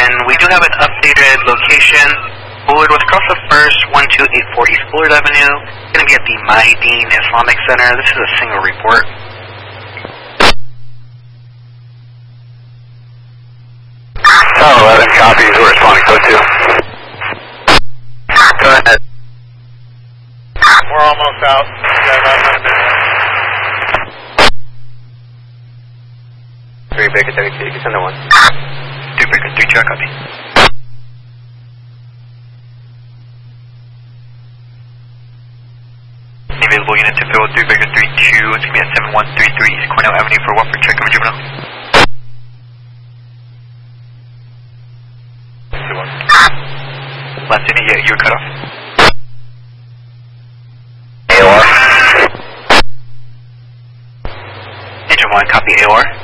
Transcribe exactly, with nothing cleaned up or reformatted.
And we do have an updated location. Bullard was across the first, one two eight four East Bullard Avenue. It's going to be at the Maideen Islamic Center. This is a single report. Tower eleven copies, we're responding code two. Go ahead. We're almost out. We got about nine minutes. three Baker thirty-two, you can send the one. three Baker three, check copy. Available unit to fill three Baker three two. It's going to be at seven one three three East Cornell Avenue for Watford. Check over juvenile. Last in, yeah, you were cut off. A O R. Engine one, copy A O R.